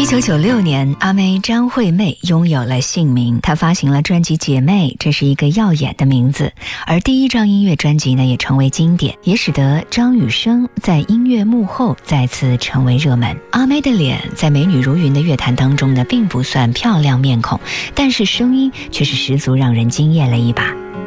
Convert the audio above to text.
1996年，阿妹张惠妹拥有了姓名，她发行了专辑《姐妹》，这是一个耀眼的名字。而第一张音乐专辑呢，也成为经典，也使得张雨生在音乐幕后再次成为热门。阿妹的脸在美女如云的乐坛当中呢，并不算漂亮面孔，但是声音却是十足让人惊艳了一把。